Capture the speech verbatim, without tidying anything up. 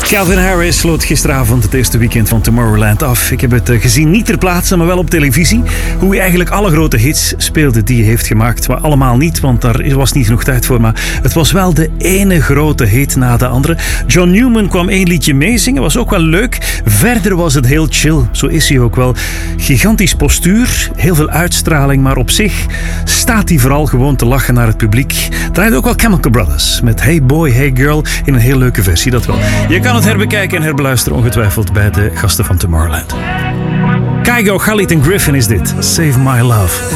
Calvin Harris sloot gisteravond het eerste weekend van Tomorrowland af. Ik heb het gezien, niet ter plaatse, maar wel op televisie. Hoe hij eigenlijk alle grote hits speelde die hij heeft gemaakt. Maar allemaal niet, want daar was niet genoeg tijd voor. Maar het was wel de ene grote hit na de andere. John Newman kwam één liedje meezingen, was ook wel leuk. Verder was het heel chill, zo is hij ook wel. Gigantisch postuur, heel veel uitstraling, maar op zich staat hij vooral gewoon te lachen naar het publiek. Draaide ook wel Chemical Brothers met Hey Boy, Hey Girl in een heel leuke versie, dat wel. Je kan het herbekijken en herbeluisteren ongetwijfeld bij de gasten van Tomorrowland. Kygo, Khalid en Griffin is dit. Save My Love.